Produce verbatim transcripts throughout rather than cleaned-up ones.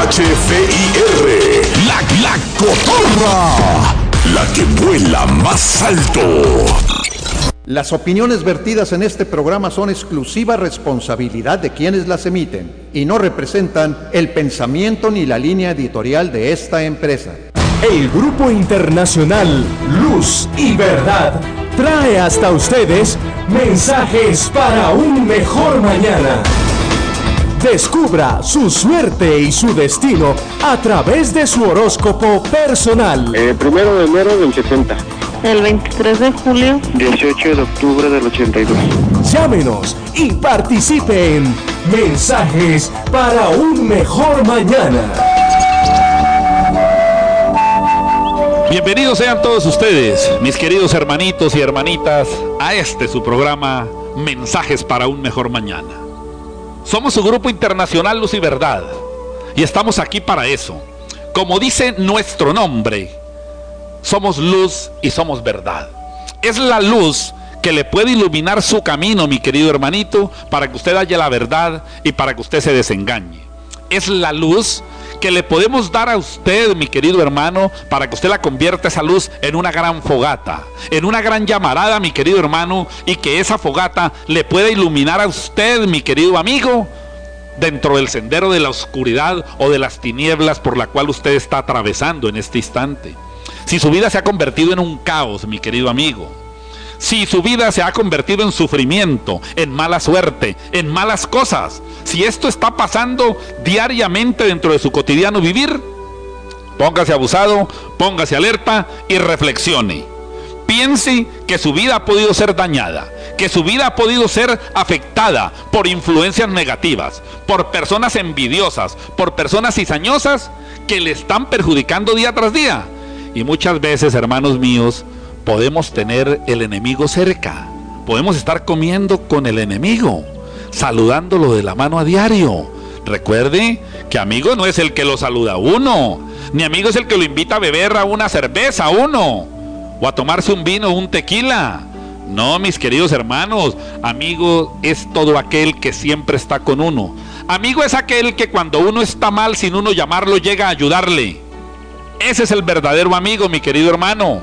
H F I R, la, la cotorra, la que vuela más alto. Las opiniones vertidas en este programa son exclusiva responsabilidad de quienes las emiten y no representan el pensamiento ni la línea editorial de esta empresa. El Grupo Internacional Luz y Verdad trae hasta ustedes mensajes para un mejor mañana. Descubra su suerte y su destino a través de su horóscopo personal. El primero de enero del setenta. El veintitrés de julio. dieciocho de octubre del ochenta y dos. Llámenos y participe en Mensajes para un mejor mañana. Bienvenidos sean todos ustedes, mis queridos hermanitos y hermanitas, a este su programa Mensajes para un mejor mañana. Somos su Grupo Internacional Luz y Verdad y estamos aquí para eso. Como dice nuestro nombre, somos luz y somos verdad. Es la luz que le puede iluminar su camino, mi querido hermanito, para que usted haya la verdad y para que usted se desengañe. Es la luz que le podemos dar a usted, mi querido hermano, para que usted la convierta esa luz en una gran fogata, en una gran llamarada, mi querido hermano, y que esa fogata le pueda iluminar a usted, mi querido amigo, dentro del sendero de la oscuridad o de las tinieblas por la cual usted está atravesando en este instante. Si su vida se ha convertido en un caos, mi querido amigo, si su vida se ha convertido en sufrimiento, en mala suerte, en malas cosas, si esto está pasando diariamente dentro de su cotidiano vivir, póngase abusado, póngase alerta y reflexione. Piense que su vida ha podido ser dañada, que su vida ha podido ser afectada por influencias negativas, por personas envidiosas, por personas cizañosas que le están perjudicando día tras día. Y muchas veces, hermanos míos, podemos tener el enemigo cerca, podemos estar comiendo con el enemigo, saludándolo de la mano a diario. Recuerde que amigo no es el que lo saluda a uno, ni amigo es el que lo invita a beber a una cerveza a uno, o a tomarse un vino o un tequila. No, mis queridos hermanos, amigo es todo aquel que siempre está con uno. Amigo es aquel que cuando uno está mal, sin uno llamarlo, llega a ayudarle. Ese es el verdadero amigo, mi querido hermano.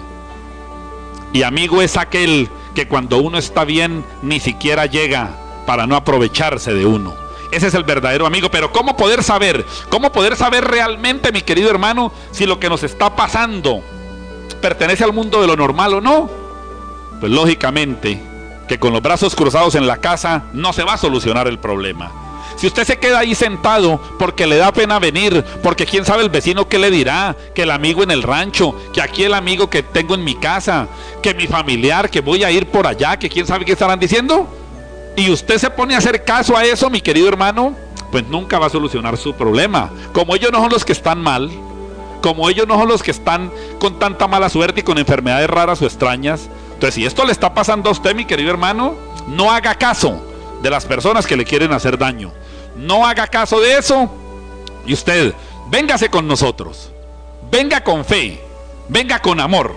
Y amigo es aquel que cuando uno está bien, ni siquiera llega para no aprovecharse de uno. Ese es el verdadero amigo. Pero ¿cómo poder saber? ¿Cómo poder saber realmente, mi querido hermano, si lo que nos está pasando pertenece al mundo de lo normal o no? Pues lógicamente que con los brazos cruzados en la casa no se va a solucionar el problema. Si usted se queda ahí sentado porque le da pena venir, porque quién sabe el vecino qué le dirá, que el amigo en el rancho, que aquí el amigo que tengo en mi casa, que mi familiar, que voy a ir por allá, que quién sabe qué estarán diciendo, y usted se pone a hacer caso a eso, mi querido hermano, pues nunca va a solucionar su problema. Como ellos no son los que están mal, como ellos no son los que están con tanta mala suerte y con enfermedades raras o extrañas, entonces si esto le está pasando a usted, mi querido hermano, no haga caso de las personas que le quieren hacer daño. No haga caso de eso. Y usted, véngase con nosotros. Venga con fe. Venga con amor.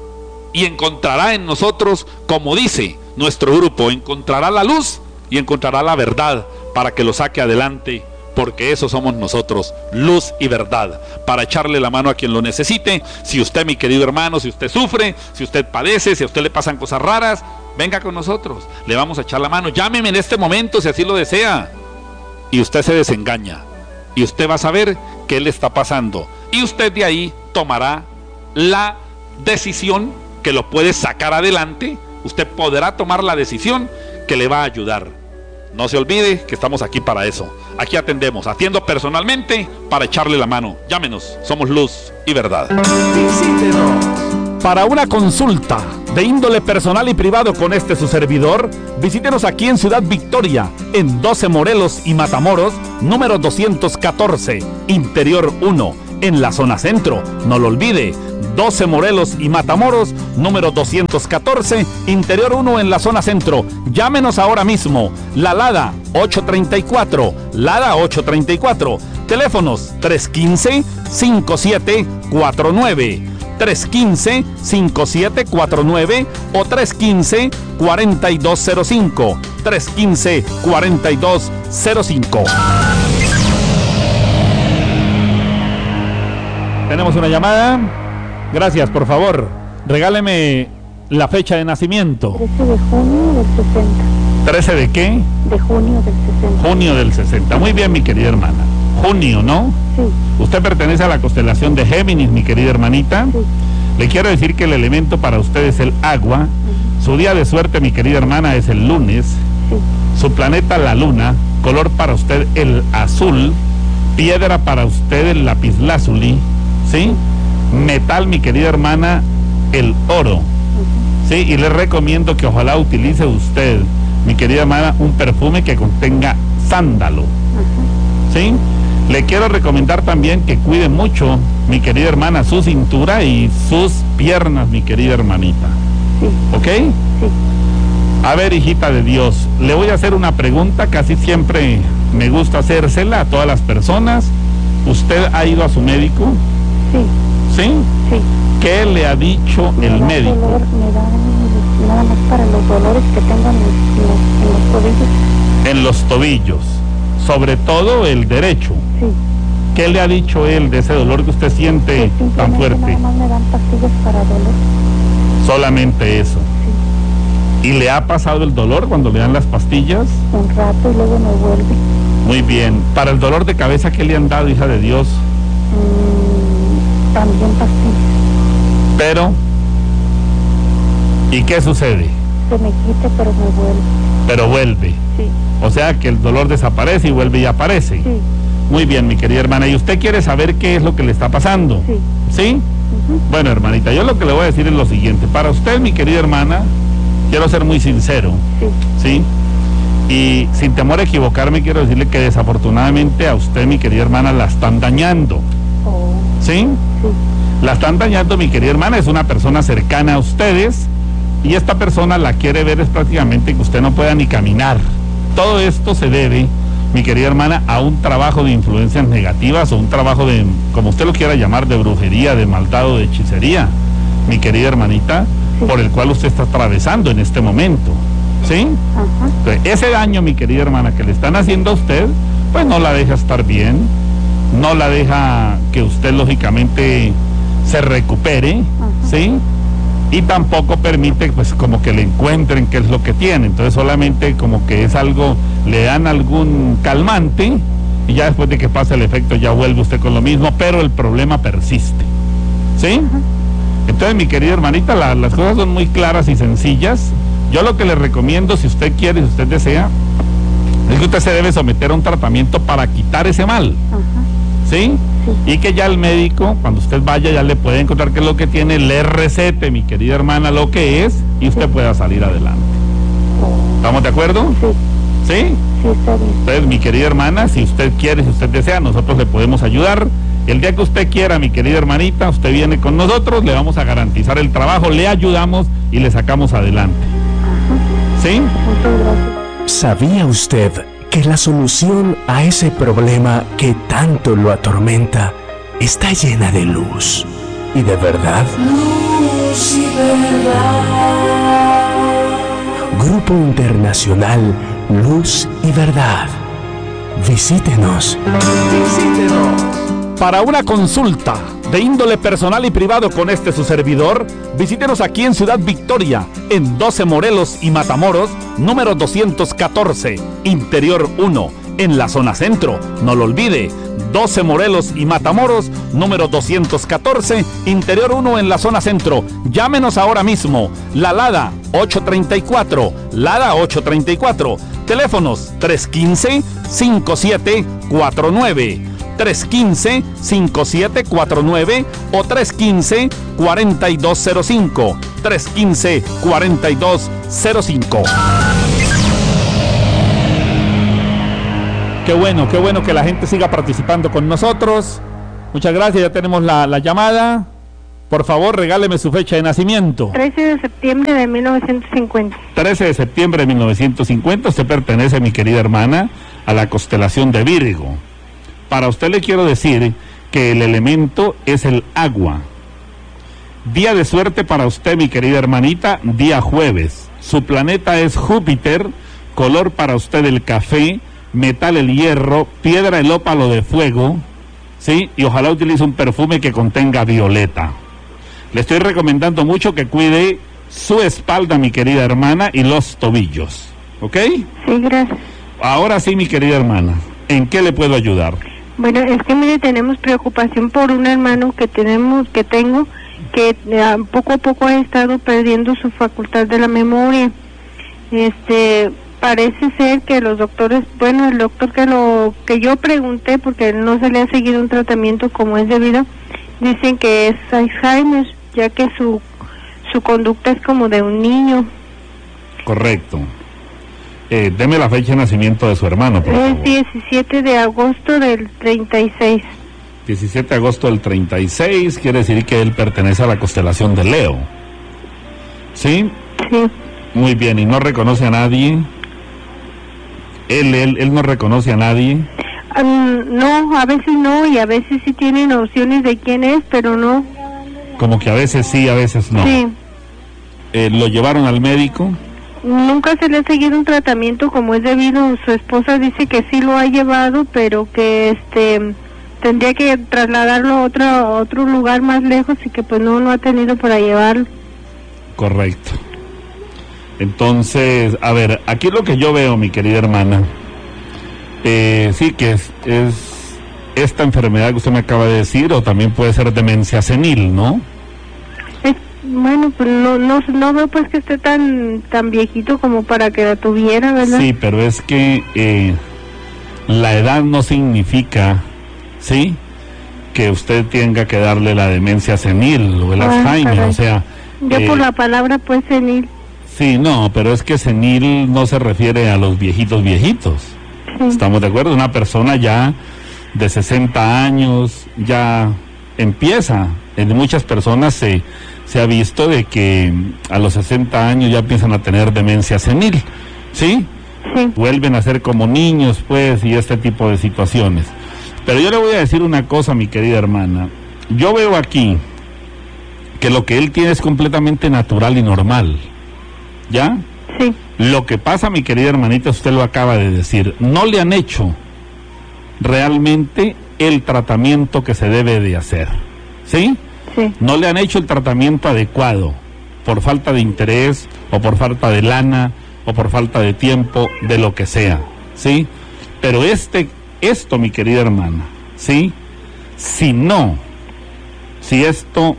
Y encontrará en nosotros, como dice nuestro grupo, encontrará la luz y encontrará la verdad para que lo saque adelante. Porque eso somos nosotros, luz y verdad, para echarle la mano a quien lo necesite. Si usted, mi querido hermano, si usted sufre, si usted padece, si a usted le pasan cosas raras, venga con nosotros, le vamos a echar la mano. Llámeme en este momento si así lo desea. Y usted se desengaña, y usted va a saber qué le está pasando, y usted de ahí tomará la decisión que lo puede sacar adelante. Usted podrá tomar la decisión que le va a ayudar. No se olvide que estamos aquí para eso. Aquí atendemos, atiendo personalmente para echarle la mano. Llámenos, somos luz y verdad. Visítenos. Para una consulta de índole personal y privado con este su servidor, visítenos aquí en Ciudad Victoria, en doce Morelos y Matamoros, número doscientos catorce, Interior uno, en la zona centro. No lo olvide, doce Morelos y Matamoros, número doscientos catorce, Interior uno, en la zona centro. Llámenos ahora mismo. La Lada ocho treinta y cuatro, Lada ocho treinta y cuatro. Teléfonos tres uno cinco, cinco siete cuatro nueve. tres uno cinco, cinco siete cuatro nueve o tres uno cinco, cuatro dos cero cinco. tres uno cinco, cuatro dos cero cinco. Tenemos una llamada. Gracias, por favor. Regáleme la fecha de nacimiento. trece de junio del sesenta. ¿trece de qué? De junio del sesenta. Junio del sesenta. Muy bien, mi querida hermana. Junio, ¿no? Sí. Usted pertenece a la constelación de Géminis, mi querida hermanita. Sí. Le quiero decir que el elemento para usted es el agua. Uh-huh. Su día de suerte, mi querida hermana, es el lunes. Sí. Su planeta, la luna. Color para usted, el azul. Piedra para usted, el lapislázuli. ¿Sí? Metal, mi querida hermana, el oro. Uh-huh. Sí, y le recomiendo que ojalá utilice usted, mi querida hermana, un perfume que contenga sándalo. Uh-huh. ¿Sí? Le quiero recomendar también que cuide mucho, mi querida hermana, su cintura y sus piernas, mi querida hermanita. Sí. ¿Ok? Sí. A ver, hijita de Dios, le voy a hacer una pregunta, casi siempre me gusta hacérsela a todas las personas. ¿Usted ha ido a su médico? Sí. ¿Sí? Sí. ¿Qué le ha dicho me el da médico? Dolor, me da nada más para los dolores que tengo en los, en los tobillos. En los tobillos, sobre todo el derecho. Sí. ¿Qué le ha dicho él de ese dolor que usted siente Pues tan fuerte? Nada más me dan pastillas para dolor. Solamente eso. Sí. ¿Y le ha pasado el dolor cuando le dan las pastillas? Un rato y luego me vuelve. Muy bien. ¿Para el dolor de cabeza qué le han dado, hija de Dios? Mm, también pastillas. Pero, ¿y qué sucede? Se me quita, pero me vuelve. Pero vuelve. Sí. O sea que el dolor desaparece y vuelve y aparece. Sí. Muy bien, mi querida hermana. ¿Y usted quiere saber qué es lo que le está pasando? Sí. ¿Sí? Uh-huh. Bueno, hermanita, yo lo que le voy a decir es lo siguiente. Para usted, mi querida hermana, quiero ser muy sincero. Sí. ¿Sí? Y sin temor a equivocarme, quiero decirle que desafortunadamente a usted, mi querida hermana, la están dañando. Oh. ¿Sí? Sí. La están dañando, mi querida hermana. Es una persona cercana a ustedes. Y esta persona la quiere ver es prácticamente que usted no pueda ni caminar. Todo esto se debe, mi querida hermana, a un trabajo de influencias negativas o un trabajo de, como usted lo quiera llamar, de brujería, de maldad o de hechicería, mi querida hermanita, sí, por el cual usted está atravesando en este momento. ¿Sí? Ajá. Entonces, ese daño, mi querida hermana, que le están haciendo a usted, pues no la deja estar bien, no la deja que usted lógicamente se recupere. Ajá. ¿Sí? Y tampoco permite, pues, como que le encuentren qué es lo que tiene. Entonces solamente como que es algo, le dan algún calmante y ya después de que pasa el efecto ya vuelve usted con lo mismo, pero el problema persiste. ¿Sí? Uh-huh. Entonces, mi querida hermanita, la, las cosas son muy claras y sencillas. Yo lo que le recomiendo, si usted quiere, si usted desea, es que usted se debe someter a un tratamiento para quitar ese mal. Uh-huh. ¿Sí? Y que ya el médico, cuando usted vaya, ya le puede encontrar qué es lo que tiene, le recete, mi querida hermana, lo que es, y usted pueda salir adelante. ¿Estamos de acuerdo? Sí. ¿Sí? Sí, está bien. Entonces, mi querida hermana, si usted quiere, si usted desea, nosotros le podemos ayudar. El día que usted quiera, mi querida hermanita, usted viene con nosotros, le vamos a garantizar el trabajo, le ayudamos y le sacamos adelante. Ajá. ¿Sí? Muchas gracias. ¿Sabía usted que la solución a ese problema que tanto lo atormenta está llena de luz y de verdad? Luz y verdad. Grupo Internacional Luz y Verdad. Visítenos. Visítenos. Para una consulta de índole personal y privado con este su servidor, visítenos aquí en Ciudad Victoria, en doce Morelos y Matamoros, número doscientos catorce, Interior uno, en la zona centro. No lo olvide, doce Morelos y Matamoros, número doscientos catorce, Interior uno, en la zona centro. Llámenos ahora mismo. La Lada ocho treinta y cuatro, Lada ocho treinta y cuatro. Teléfonos tres uno cinco, cinco siete cuatro nueve. tres uno cinco, cinco siete cuatro nueve o tres uno cinco, cuatro dos cero cinco. tres uno cinco, cuatro dos cero cinco. Qué bueno, qué bueno que la gente siga participando con nosotros. Muchas gracias, ya tenemos la, la llamada. Por favor, regáleme su fecha de nacimiento. trece de septiembre de mil novecientos cincuenta. trece de septiembre de mil novecientos cincuenta. Usted pertenece, mi querida hermana, a la constelación de Virgo. Para usted le quiero decir que el elemento es el agua. Día de suerte para usted, mi querida hermanita, día jueves. Su planeta es Júpiter, color para usted el café, metal el hierro, piedra el ópalo de fuego, ¿sí? Y ojalá utilice un perfume que contenga violeta. Le estoy recomendando mucho que cuide su espalda, mi querida hermana, y los tobillos, ¿ok? Sí, gracias. Ahora sí, mi querida hermana, ¿en qué le puedo ayudar? Bueno, es que mire, tenemos preocupación por un hermano que tenemos, que tengo, que eh, poco a poco ha estado perdiendo su facultad de la memoria. Este, parece ser que los doctores, bueno, el doctor que lo que yo pregunté, porque no se le ha seguido un tratamiento como es debido, dicen que es Alzheimer, ya que su su conducta es como de un niño. Correcto. Eh, deme la fecha de nacimiento de su hermano, por favor. Es diecisiete de agosto del treinta y seis. diecisiete de agosto del treinta y seis, quiere decir que él pertenece a la constelación de Leo. ¿Sí? Sí. Muy bien, ¿y no reconoce a nadie? Él, él, él no reconoce a nadie. Um, no, a veces no, y a veces sí tiene nociones de quién es, pero no. Como que a veces sí, a veces no. Sí. Eh, ¿Lo llevaron al médico? Nunca se le ha seguido un tratamiento como es debido. Su esposa dice que sí lo ha llevado, pero que este tendría que trasladarlo a otro, a otro lugar más lejos y que pues no, no ha tenido para llevarlo. Correcto. Entonces, a ver, aquí lo que yo veo, mi querida hermana, eh, sí que es, es esta enfermedad que usted me acaba de decir, o también puede ser demencia senil, ¿no? Es, bueno, pues no, no, no veo pues que esté tan, tan viejito como para que la tuviera, ¿verdad? Sí, pero es que eh, la edad no significa, ¿sí?, que usted tenga que darle la demencia senil o el Ah, Alzheimer, caray. o sea... Yo eh, por la palabra pues senil. Sí, no, pero es que senil no se refiere a los viejitos viejitos. Sí. ¿Estamos de acuerdo? Una persona ya de sesenta años ya empieza. En muchas personas se, se ha visto de que a los sesenta años ya empiezan a tener demencia senil, ¿sí? Sí. Vuelven a ser como niños, pues, y este tipo de situaciones. Pero yo le voy a decir una cosa, mi querida hermana. Yo veo aquí que lo que él tiene es completamente natural y normal. ¿Ya? Sí. Lo que pasa, mi querida hermanita, usted lo acaba de decir, no le han hecho realmente el tratamiento que se debe de hacer, ¿sí? Sí. No le han hecho el tratamiento adecuado, por falta de interés, o por falta de lana, o por falta de tiempo, de lo que sea, ¿sí? Pero este, esto, mi querida hermana, ¿sí? Si no, si esto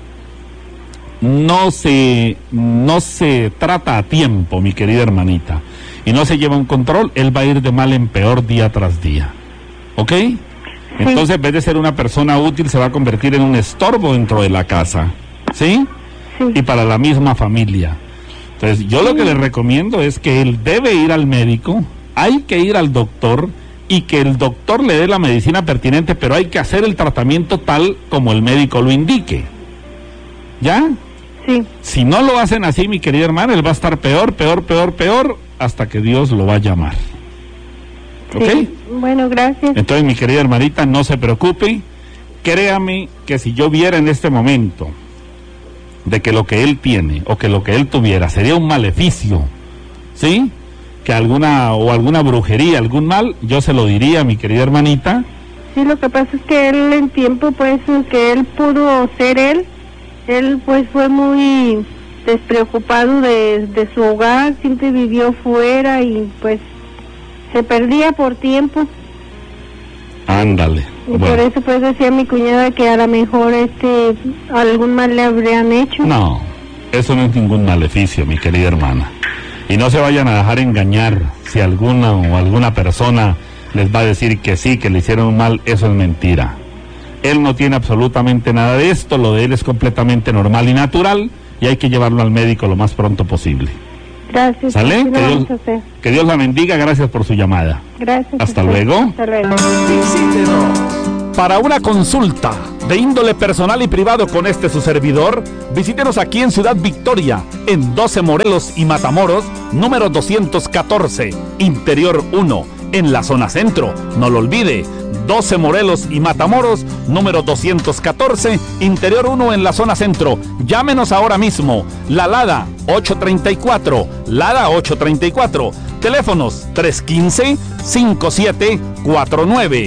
no se no se trata a tiempo, mi querida hermanita, y no se lleva un control, él va a ir de mal en peor día tras día, ¿ok? Sí. Entonces, en vez de ser una persona útil, se va a convertir en un estorbo dentro de la casa, ¿sí? Sí. Y para la misma familia. Entonces, yo lo que le recomiendo es que él debe ir al médico, hay que ir al doctor, y que el doctor le dé la medicina pertinente, pero hay que hacer el tratamiento tal como el médico lo indique, ¿ya? Sí. Si no lo hacen así, mi querida hermana, él va a estar peor, peor, peor, peor, hasta que Dios lo va a llamar. ¿Ok? Sí. Bueno, gracias. Entonces, mi querida hermanita, no se preocupe. Créame que si yo viera en este momento de que lo que él tiene, o que lo que él tuviera, sería un maleficio, ¿sí?, que alguna, o alguna brujería, algún mal, yo se lo diría, mi querida hermanita. Sí, lo que pasa es que él en tiempo, pues, que él pudo ser él, él pues fue muy despreocupado de, de su hogar, siempre vivió fuera y pues se perdía por tiempo. Ándale. Y bueno. por eso pues decía mi cuñada que a lo mejor este algún mal le habrían hecho. No, eso no es ningún maleficio, mi querida hermana. Y no se vayan a dejar engañar si alguna o alguna persona les va a decir que sí, que le hicieron mal, eso es mentira. Él no tiene absolutamente nada de esto, lo de él es completamente normal y natural, y hay que llevarlo al médico lo más pronto posible. Gracias. ¿Sale? así lo Que Dios, vamos a hacer. que Dios la bendiga, gracias por su llamada. Gracias. Hasta a usted. luego. Hasta luego. Visítenos. Para una consulta de índole personal y privado con este su servidor, visítenos aquí en Ciudad Victoria, en doce Morelos y Matamoros, número doscientos catorce, Interior uno, en la zona centro. No lo olvide, doce Morelos y Matamoros, número doscientos catorce, Interior uno en la zona centro. Llámenos ahora mismo. La Lada ocho treinta y cuatro, Lada ocho treinta y cuatro. Teléfonos tres uno cinco, cinco siete cuatro nueve.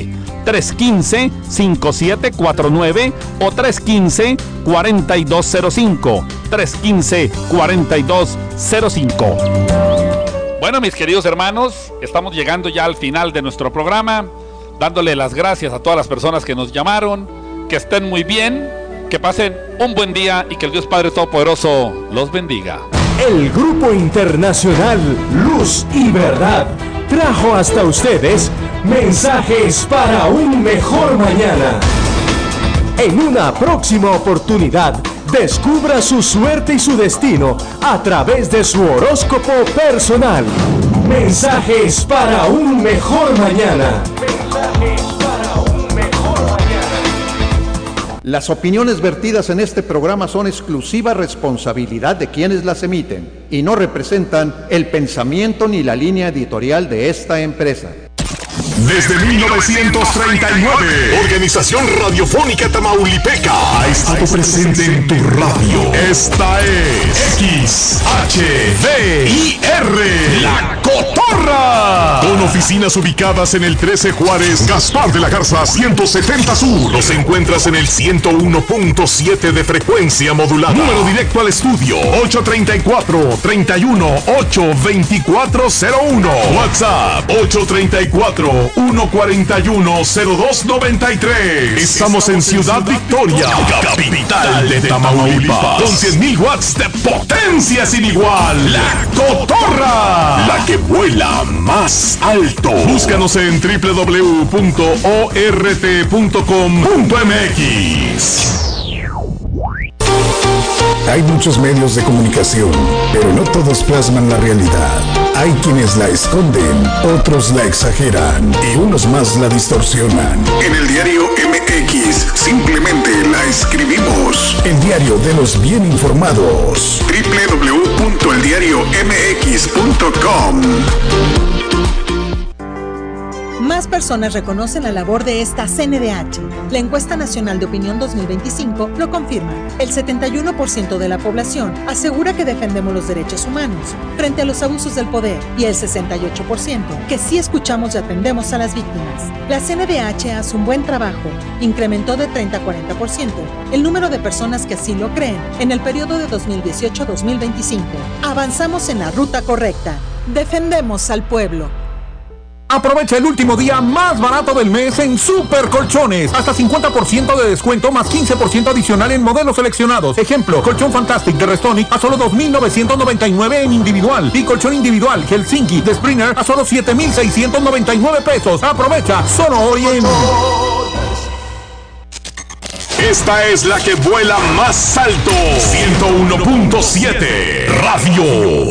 tres uno cinco, cinco siete cuatro nueve o tres uno cinco, cuatro dos cero cinco. tres uno cinco, cuatro dos cero cinco. Bueno, mis queridos hermanos, estamos llegando ya al final de nuestro programa, dándole las gracias a todas las personas que nos llamaron, que estén muy bien, que pasen un buen día y que el Dios Padre Todopoderoso los bendiga. El Grupo Internacional Luz y Verdad trajo hasta ustedes mensajes para un mejor mañana. En una próxima oportunidad, descubra su suerte y su destino a través de su horóscopo personal. Mensajes para un mejor mañana. Mensajes para un mejor mañana. Las opiniones vertidas en este programa son exclusiva responsabilidad de quienes las emiten y no representan el pensamiento ni la línea editorial de esta empresa. Desde mil novecientos treinta y nueve, Organización Radiofónica Tamaulipeca ha estado presente en tu radio. Esta es X H V I R, La Cotorra. Con oficinas ubicadas en el trece Juárez, Gaspar de la Garza ciento setenta Sur. Los encuentras en el ciento uno punto siete de frecuencia modulada. Número directo al estudio ocho treinta y cuatro, treinta y uno, ocho veinticuatro cero uno. WhatsApp ocho treinta y cuatro, uno cuarenta y uno, cero dos noventa y tres. Estamos en Ciudad Victoria, capital de Tamaulipas, con cien mil watts de potencia sin igual. La Cotorra, la que vuela más alto. Búscanos en doble u doble u doble u punto o r t punto com punto m x. Hay muchos medios de comunicación, pero no todos plasman la realidad. Hay quienes la esconden, otros la exageran y unos más la distorsionan. En el diario M X simplemente la escribimos. El diario de los bien informados. doble u doble u doble u punto el diario m x punto com. Más personas reconocen la labor de esta C N D H. La encuesta nacional de opinión dos mil veinticinco lo confirma. El setenta y uno por ciento de la población asegura que defendemos los derechos humanos frente a los abusos del poder y el sesenta y ocho por ciento que sí escuchamos y atendemos a las víctimas. La C N D H hace un buen trabajo. Incrementó de treinta a cuarenta por ciento el número de personas que así lo creen en el periodo de dos mil dieciocho a dos mil veinticinco. Avanzamos en la ruta correcta. Defendemos al pueblo. Aprovecha el último día más barato del mes en Super Colchones. Hasta cincuenta por ciento de descuento más quince por ciento adicional en modelos seleccionados. Ejemplo, colchón Fantastic de Restonic a solo dos mil novecientos noventa y nueve en individual. Y colchón individual Helsinki de Springer a solo siete mil seiscientos noventa y nueve pesos. Aprovecha, solo hoy en... Esta es la que vuela más alto. ciento uno punto siete Radio.